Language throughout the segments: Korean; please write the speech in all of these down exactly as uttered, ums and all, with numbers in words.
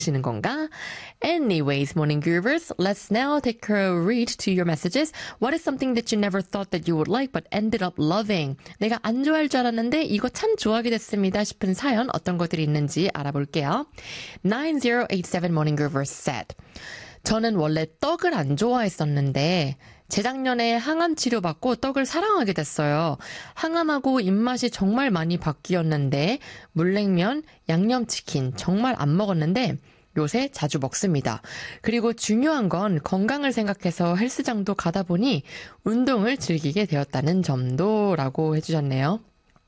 시는 건가? Anyways, morning groovers, let's now take a read to your messages. What is something that you never thought that you would like but ended up loving? 내가 안 좋아할 줄 알았는데 이거 참 좋아하게 됐습니다 싶은 사연 어떤 것들이 있는지 알아볼게요. nine zero eight seven morning groovers said, 저는 원래 떡을 안 좋아했었는데 재작년에 항암 치료받고 떡을 사랑하게 됐어요. 항암하고 입맛이 정말 많이 바뀌었는데 물냉면, 양념치킨 정말 안 먹었는데 요새 자주 먹습니다. 그리고 중요한 건 건강을 생각해서 헬스장도 가다 보니 운동을 즐기게 되었다는 점도 라고 해주셨네요.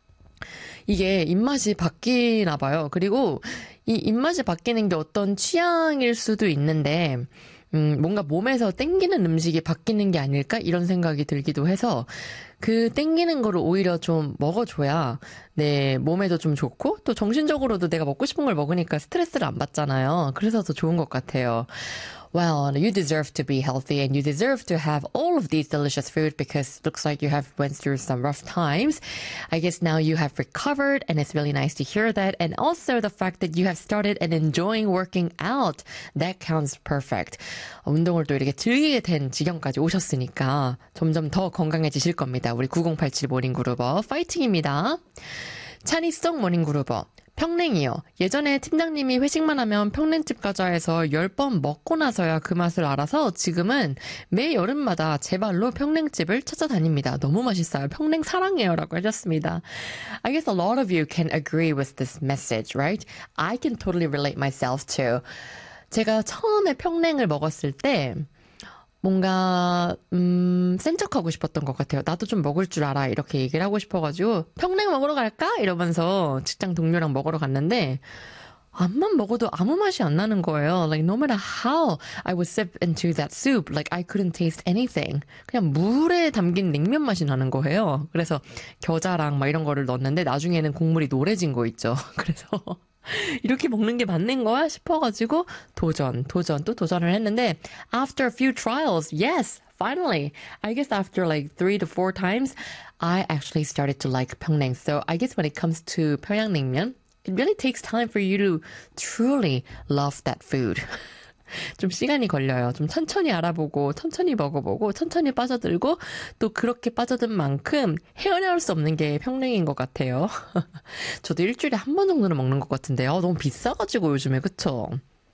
이게 입맛이 바뀌나 봐요. 그리고 이 입맛이 바뀌는 게 어떤 취향일 수도 있는데 음, 뭔가 몸에서 땡기는 음식이 바뀌는 게 아닐까? 이런 생각이 들기도 해서 그 땡기는 거를 오히려 좀 먹어줘야 내 몸에도 좀 좋고 또 정신적으로도 내가 먹고 싶은 걸 먹으니까 스트레스를 안 받잖아요. 그래서 더 좋은 것 같아요. Well, you deserve to be healthy and you deserve to have all of these delicious food because it looks like you have went through some rough times. I guess now you have recovered and it's really nice to hear that. And also the fact that you have started and enjoying working out. That counts perfect. 운동을 또 이렇게 즐기게 된 지경까지 오셨으니까 점점 더 건강해지실 겁니다. 우리 구공팔칠 모닝그루버 파이팅입니다. 차니송 모닝그루버. 평냉이요. 예전에 팀장님이 회식만 하면 평냉집 가자 해서 열 번 먹고 나서야 그 맛을 알아서 지금은 매 여름마다 제 발로 평냉집을 찾아다닙니다. 너무 맛있어요. 평냉 사랑해요. 라고 하셨습니다. I guess a lot of you can agree with this message, right? I can totally relate myself too. 제가 처음에 평냉을 먹었을 때 뭔가 음, 센 척하고 싶었던 것 같아요. 나도 좀 먹을 줄 알아 이렇게 얘기를 하고 싶어가지고 평냉 먹으러 갈까? 이러면서 직장 동료랑 먹으러 갔는데 암만 먹어도 아무 맛이 안 나는 거예요. Like no matter how I would sip into that soup, like I couldn't taste anything. 그냥 물에 담긴 냉면 맛이 나는 거예요. 그래서 겨자랑 막 이런 거를 넣었는데 나중에는 국물이 노래진 거 있죠. 그래서 이렇게 먹는 게 맞는 거야 싶어가지고 도전, 도전, 또 도전을 했는데 after a few trials, yes, finally, I guess after like three to four times, I actually started to like 평냉. So I guess when it comes to 평양냉면, it really takes time for you to truly love that food. 좀 시간이 걸려요. 좀 천천히 알아보고 천천히 먹어보고 천천히 빠져들고 또 그렇게 빠져든 만큼 헤어나올 수 없는 게 평냉인 것 같아요. 저도 일주일에 한 번 정도는 먹는 것 같은데요. 너무 비싸가지고 요즘에 그쵸?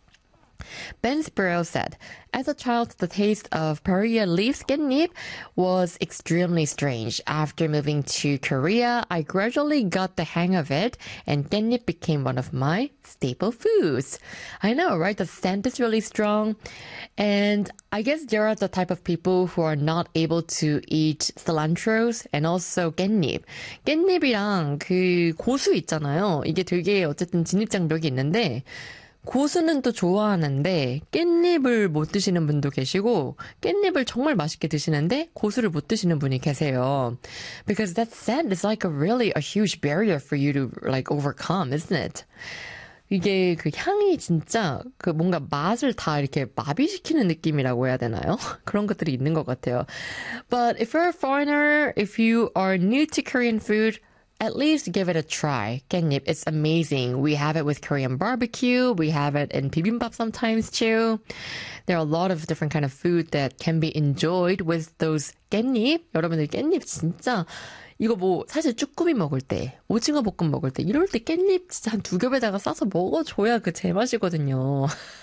Ben Sparrow said, as a child, the taste of Korea leaf 깻잎 was extremely strange. After moving to Korea, I gradually got the hang of it, and 깻잎 became one of my staple foods. I know, right? The scent is really strong. And I guess there are the type of people who are not able to eat cilantros and also 깻잎. 깻잎이랑 그 고수 있잖아요. 이게 되게 어쨌든 진입장벽이 있는데 고수는 또 좋아하는데 깻잎을 못 드시는 분도 계시고 깻잎을 정말 맛있게 드시는데 고수를 못 드시는 분이 계세요. Because that scent is like a really a huge barrier for you to like overcome, isn't it? 이게 그 향이 진짜 그 뭔가 맛을 다 이렇게 마비시키는 느낌이라고 해야 되나요? 그런 것들이 있는 것 같아요. But if you're a foreigner, if you are new to Korean food, at least give it a try. 깻잎, it's amazing. We have it with Korean barbecue. We have it in bibimbap sometimes too. There are a lot of different kind of food that can be enjoyed with those 깻잎. 여러분들 깻잎 진짜 이거 뭐 사실 쭈꾸미 먹을 때, 오징어 볶음 먹을 때 이럴 때 깻잎 진짜 한 두 겹에다가 싸서 먹어줘야 그 제맛이거든요.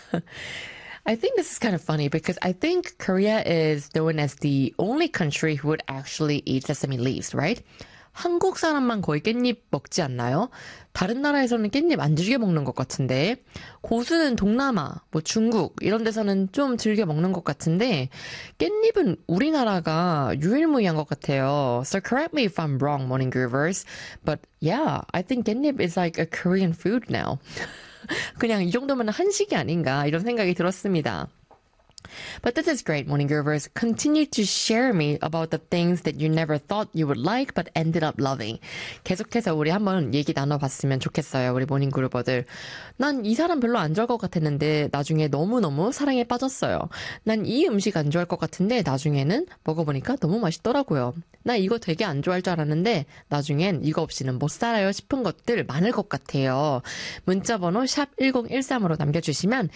I think this is kind of funny because I think Korea is known as the only country who would actually eat sesame leaves, right? 한국 사람만 거의 깻잎 먹지 않나요? 다른 나라에서는 깻잎 안 즐겨 먹는 것 같은데 고수는 동남아, 뭐 중국 이런 데서는 좀 즐겨 먹는 것 같은데 깻잎은 우리나라가 유일무이한 것 같아요. So correct me if I'm wrong, morning groovers. But yeah, I think 깻잎 is like a Korean food now. 그냥 이 정도면 한식이 아닌가 이런 생각이 들었습니다. But this is great, Morning Groovers. Continue to share me about the things that you never thought you would like but ended up loving. 계속해서 우리 한번 얘기 나눠봤으면 좋겠어요, 우리 모닝 그루버들. 난 이 사람 별로 안 좋아할 것 같았는데 나중에 너무너무 사랑에 빠졌어요. 난 이 음식 안 좋아할 것 같은데 나중에는 먹어보니까 너무 맛있더라고요. 나 이거 되게 안 좋아할 줄 알았는데 나중엔 이거 없이는 못 살아요 싶은 것들 많을 것 같아요. 문자번호 샵 일공일삼으로 남겨주시면